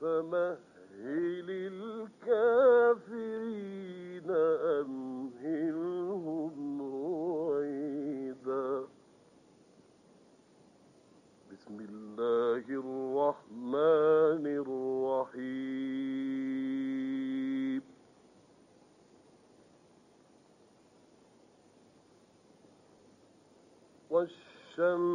فمهل الكافرين أمهلهم رويدا. بسم الله الرحمن الرحيم. والشمس